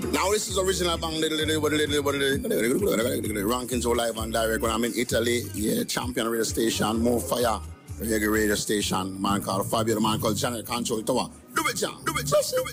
Now this is original bang rankings all live and direct when I'm in Italy. Yeah, champion radio station, more fire reggae radio station. Man called Fabio, the man called Janet Control Tower. Do it, John. Do it, John. Do it.